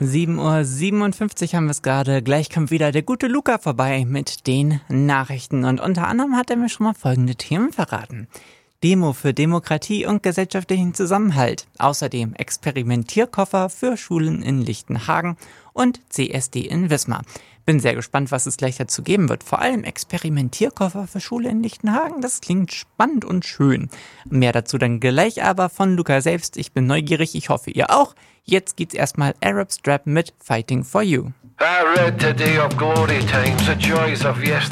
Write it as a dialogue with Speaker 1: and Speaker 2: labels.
Speaker 1: 7:57 Uhr haben wir es gerade. Gleich kommt wieder der gute Luca vorbei mit den Nachrichten. Und unter anderem hat er mir schon mal folgende Themen verraten. Demo für Demokratie und gesellschaftlichen Zusammenhalt. Außerdem Experimentierkoffer für Schulen in Lichtenhagen und CSD in Wismar. Bin sehr gespannt, was es gleich dazu geben wird. Vor allem Experimentierkoffer für Schule in Lichtenhagen. Das klingt spannend und schön. Mehr dazu dann gleich aber von Luca selbst. Ich bin neugierig, ich hoffe ihr auch. Jetzt geht's erstmal Arab Strap mit Fighting for You.
Speaker 2: I read today of glory times, the joys of yesterday.